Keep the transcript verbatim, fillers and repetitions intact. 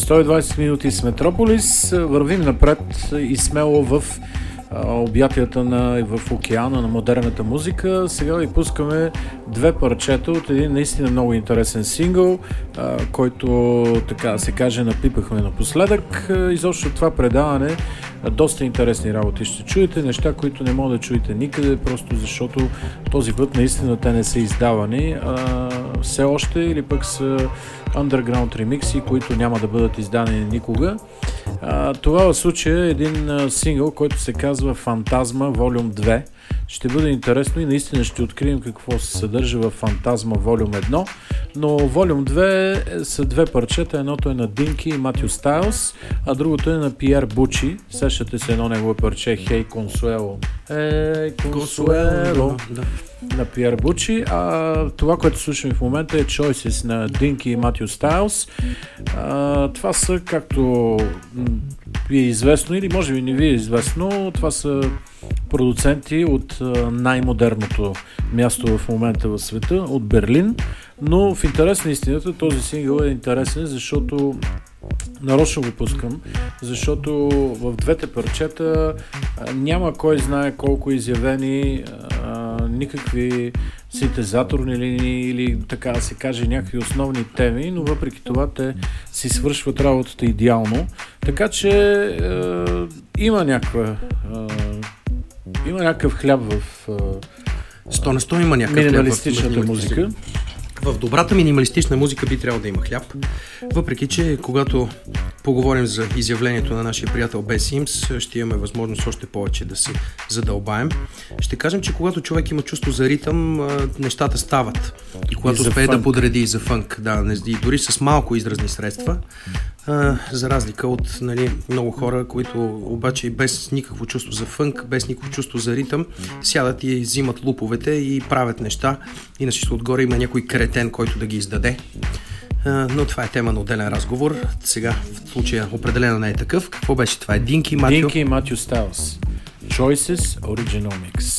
сто и двайсет минути с Метрополис. Вървим напред и смело в обятията на, в океана на модерната музика. Сега ви пускаме две парчета от един наистина много интересен сингъл, а, който, така се каже, напипахме напоследък. Изобщо това предаване доста интересни работи ще чуете, неща, които не може да чуете никъде, просто защото този път наистина те не са издавани а, все още, или пък са underground ремикси, които няма да бъдат издадени никога. А, това в случая е един а, сингъл, който се казва Фантазма Волюм две. Ще бъде интересно и наистина ще открием какво се съдържа в Фантазма Волюм едно, но Волюм две са две парчета. Едното е на Динки и Матю Стайлс, а другото е на Пиер Бучи. Сещате се едно негово парче Хей Консуело. Хей Консуело на Пиер Бучи. А това, което слушаме в момента, е Choices на Динки и Матю Стайлс. А, това са, както ви е известно, или може би не ви е известно, това са продуценти от най-модерното място в момента в света, от Берлин, но в интерес на истината този сингъл е интересен, защото нарочно го пускам, защото в двете парчета няма кой знае колко изявени а, никакви синтезаторни линии или, така да се каже, някакви основни теми, но въпреки това те си свършват работата идеално, така че а, има някаква а, има някакъв хляб в сто на сто има някакъв минималистичната хляб в музика. В добрата минималистична музика би трябвало да има хляб, въпреки че когато поговорим за изявлението на нашия приятел Бес Симс, ще имаме възможност още повече да се задълбаем. Ще кажем, че когато човек има чувство за ритъм, нещата стават. И когато успее да подреди за фънк, да, и дори с малко изразни средства, за разлика от, нали, много хора, които обаче без никакво чувство за фънк, без никакво чувство за ритъм, сядат и взимат луповете и правят неща. Иначе отгоре има някой кретен, който да ги издаде. Но това е тема на отделен разговор. Сега в случая определено не е такъв. Какво беше това? Е Динки и Матю? Динки и Матю Стайлс. Choices Original Mix.